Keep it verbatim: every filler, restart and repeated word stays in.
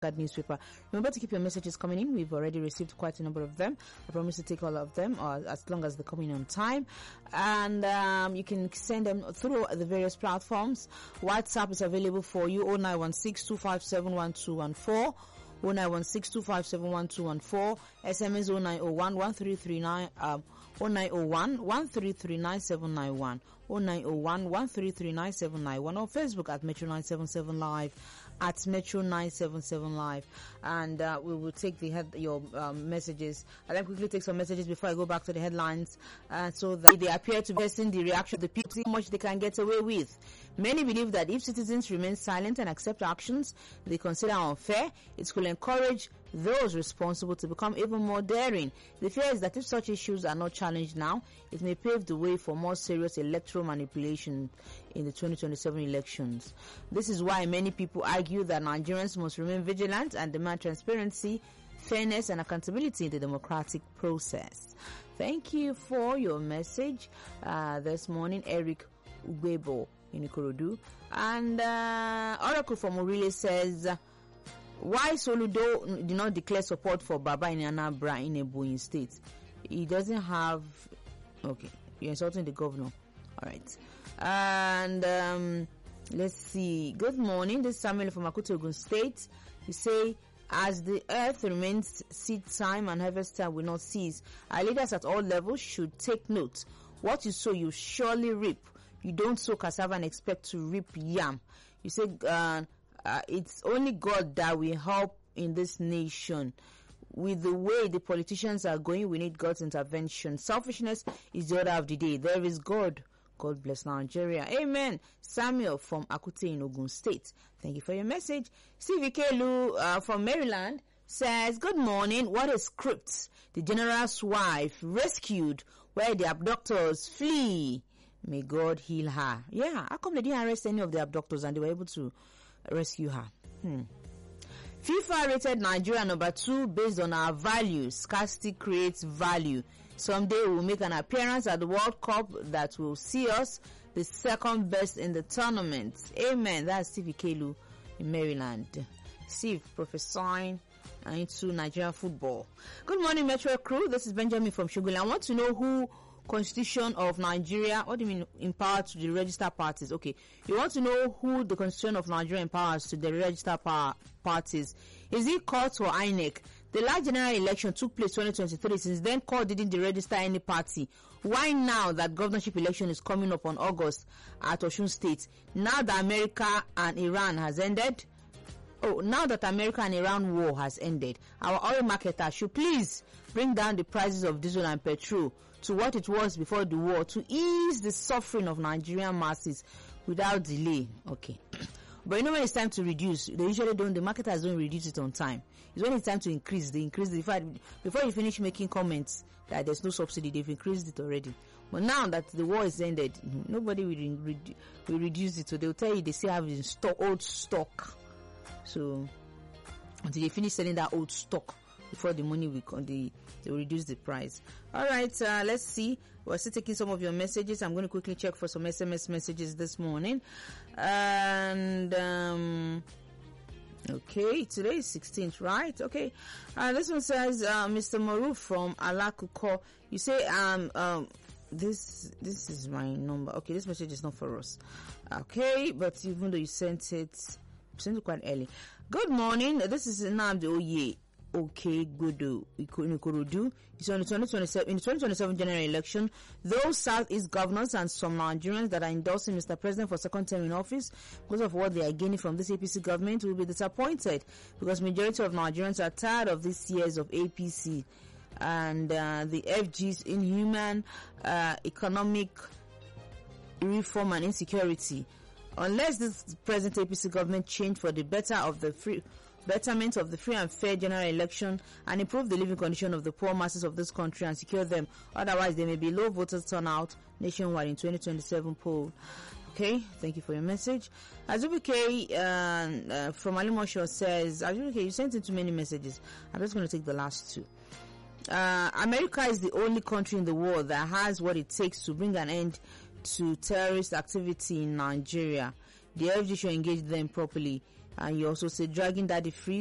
newspaper. Remember to keep your messages coming in. We've already received quite a number of them. I promise to take all of them, or as long as they're coming on time. And um, you can send them through the various platforms. WhatsApp is available for you: oh nine one six, two five seven, one two one four. oh nine one six, two five seven, one two one four. S M S oh nine oh one, one three three nine um oh nine oh one, one three three nine seven nine one. oh nine oh one, one three three nine seven nine one. On Facebook at Metro nine seven seven Live, at Metro nine seven seven Live. And uh, we will take the head your um, messages. I'll then quickly take some messages before I go back to the headlines, uh, so that they appear to be testing the reaction of the people, see how much they can get away with. Many believe that if citizens remain silent and accept actions they consider unfair, it will encourage those responsible to become even more daring. The fear is that if such issues are not challenged now, it may pave the way for more serious electoral manipulation in the twenty twenty-seven elections. This is why many people argue that Nigerians must remain vigilant and demand transparency, fairness, and accountability in the democratic process. Thank you for your message uh, this morning, Eric Ugwebo in Ikorodu. And uh, Oracle from Orile says, why Soludo did not declare support for Baba in Anambra in Ebonyi State? He doesn't have... Okay, you're insulting the governor. All right. And um, let's see. Good morning. This is Samuel from Akuta, Ogun State. You say, as the earth remains, seed time and harvest time will not cease. Our leaders at all levels should take note. What you sow, you surely reap. You don't sow cassava and expect to reap yam. You say... Uh, Uh, it's only God that will help in this nation. With the way the politicians are going, we need God's intervention. Selfishness is the order of the day. There is God. God bless Nigeria. Amen. Samuel from Akute in Ogun State. Thank you for your message. Stevie Kelu uh, from Maryland says, good morning. What a script. The general's wife rescued where the abductors flee. May God heal her. Yeah, how come they didn't arrest any of the abductors and they were able to rescue her? Hmm. FIFA rated Nigeria number two based on our values. Scarcity creates value. Someday we will make an appearance at the World Cup that will see us the second best in the tournament. Amen. That's Steve Ikelu in Maryland. Steve prophesying into Nigerian football. Good morning, Metro crew. This is Benjamin from Shugula. I want to know who Constitution of Nigeria, what do you mean empowered to the registered parties? Okay, you want to know who the Constitution of Nigeria empowers to the registered par- parties. Is it court or I N E C? The last general election took place twenty twenty-three. Since then, court didn't register any party. Why now that governorship election is coming up on August at Osun State? Now that America and Iran has ended, Oh, now that America and Iran war has ended, our oil marketer should please bring down the prices of diesel and petrol to what it was before the war to ease the suffering of Nigerian masses without delay. Okay. But you know when it's time to reduce, they usually don't, the marketers don't reduce it on time. It's when it's time to increase, they increase the fact, before you finish making comments that there's no subsidy, they've increased it already. But now that the war is ended, nobody will, re- will reduce it. So they'll tell you they still have in stock, old stock. So until they finish selling that old stock before the money will come, they, they will reduce the price. All right, uh, let's see. We're still taking some of your messages. I'm going to quickly check for some S M S messages this morning. And um, okay, today is sixteenth, right? Okay. Uh, this one says, uh, Mister Maru from Alakuko. You say, um, um, this this is my number. Okay, this message is not for us. Okay, but even though you sent it. Sent it quite early. Good morning. This is Nnamdi Oye. Okay, good. Ikorodu. It's on the twenty twenty-seven in the twenty twenty-seven general election. Those Southeast governors and some Nigerians that are endorsing Mister President for second term in office because of what they are gaining from this A P C government will be disappointed because majority of Nigerians are tired of these years of A P C and uh, the F G's inhuman uh, economic reform and insecurity. Unless this present A P C government change for the better of the free, betterment of the free and fair general election and improve the living condition of the poor masses of this country and secure them, otherwise there may be low voters turnout nationwide in twenty twenty-seven poll. Okay, thank you for your message. Azubike uh, uh, from Alimosho says, Azubike, you sent in too many messages. I'm just going to take the last two. Uh, America is the only country in the world that has what it takes to bring an end to terrorist activity in Nigeria. The F G should engage them properly. And you also say dragging Daddy free